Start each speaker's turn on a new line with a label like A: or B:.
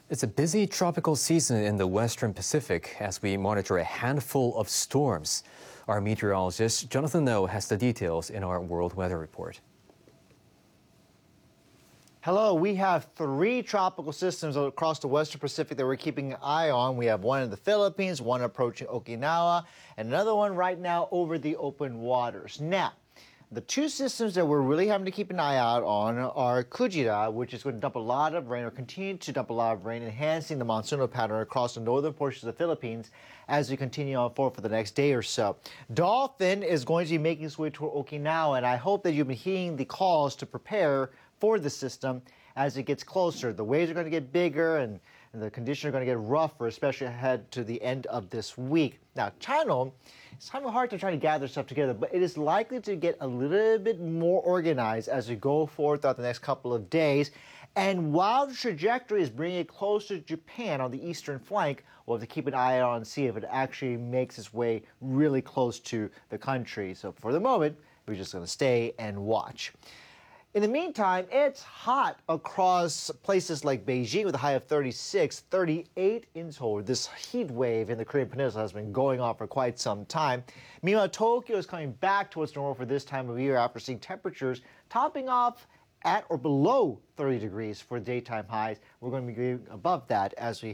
A: It's a busy tropical season in the Western Pacific as we monitor a handful of storms. Our meteorologist Jonathan No has the details in our World Weather Report.
B: Hello, we have three tropical systems across the Western Pacific that we're keeping an eye on. We have one in the Philippines, one approaching Okinawa, and another one right now over the open waters. Now, the two systems that we're really having to keep an eye out on are Kujira, which is going to dump a lot of rain or continue to dump a lot of rain, enhancing the monsoonal pattern across the northern portions of the Philippines as we continue on forward for the next day or so. Dolphin is going to be making its way toward Okinawa, and I hope that you've been heeding the calls to prepare for the system as it gets closer. The waves are going to get bigger and the conditions are going to get rougher, especially ahead to the end of this week. Now, Channel, it's kind of hard to try to gather stuff together, but it is likely to get a little bit more organized as we go forward throughout the next couple of days. And while the trajectory is bringing it closer to Japan on the eastern flank, we'll have to keep an eye on and see if it actually makes its way really close to the country. So for the moment, we're just going to stay and watch. In the meantime, it's hot across places like Beijing with a high of 36, 38 in Seoul. This heat wave in the Korean Peninsula has been going on for quite some time. Meanwhile, Tokyo is coming back to what's normal for this time of year after seeing temperatures topping off at or below 30 degrees for daytime highs. We're going to be going above that as we